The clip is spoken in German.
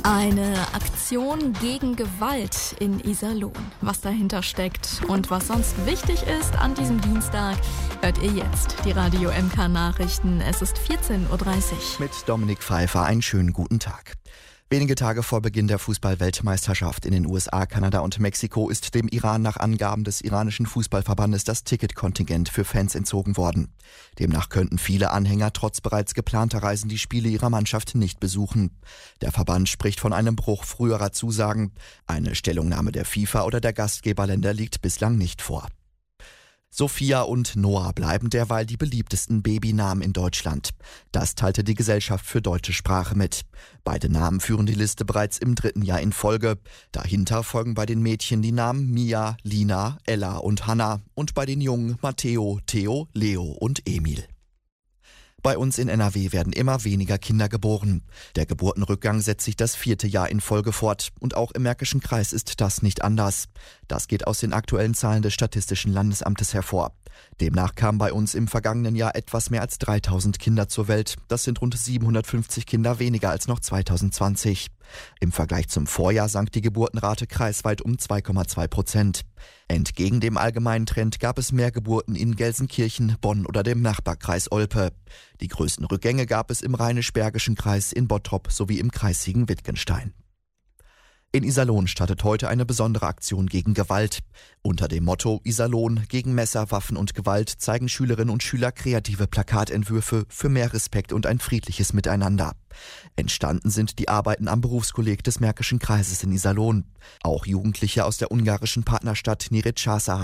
Eine Aktion gegen Gewalt in Iserlohn. Was dahinter steckt und was sonst wichtig ist an diesem Dienstag, hört ihr jetzt. Die Radio MK Nachrichten. Es ist 14:30 Uhr. Mit Dominik Pfeiffer einen schönen guten Tag. Wenige Tage vor Beginn der Fußball-Weltmeisterschaft in den USA, Kanada und Mexiko ist dem Iran nach Angaben des iranischen Fußballverbandes das Ticketkontingent für Fans entzogen worden. Demnach könnten viele Anhänger trotz bereits geplanter Reisen die Spiele ihrer Mannschaft nicht besuchen. Der Verband spricht von einem Bruch früherer Zusagen. Eine Stellungnahme der FIFA oder der Gastgeberländer liegt bislang nicht vor. Sophia und Noah bleiben derweil die beliebtesten Babynamen in Deutschland. Das teilte die Gesellschaft für deutsche Sprache mit. Beide Namen führen die Liste bereits im 3. Jahr in Folge. Dahinter folgen bei den Mädchen die Namen Mia, Lina, Ella und Hannah und bei den Jungen Matteo, Theo, Leo und Emil. Bei uns in NRW werden immer weniger Kinder geboren. Der Geburtenrückgang setzt sich das 4. Jahr in Folge fort. Und auch im Märkischen Kreis ist das nicht anders. Das geht aus den aktuellen Zahlen des Statistischen Landesamtes hervor. Demnach kamen bei uns im vergangenen Jahr etwas mehr als 3000 Kinder zur Welt. Das sind rund 750 Kinder weniger als noch 2020. Im Vergleich zum Vorjahr sank die Geburtenrate kreisweit um 2,2%. Entgegen dem allgemeinen Trend gab es mehr Geburten in Gelsenkirchen, Bonn oder dem Nachbarkreis Olpe. Die größten Rückgänge gab es im Rheinisch-Bergischen Kreis, in Bottrop sowie im Kreis Siegen-Wittgenstein. In Iserlohn startet heute eine besondere Aktion gegen Gewalt. Unter dem Motto Iserlohn gegen Messer, Waffen und Gewalt zeigen Schülerinnen und Schüler kreative Plakatentwürfe für mehr Respekt und ein friedliches Miteinander. Entstanden sind die Arbeiten am Berufskolleg des Märkischen Kreises in Iserlohn. Auch Jugendliche aus der ungarischen Partnerstadt Nyíregyháza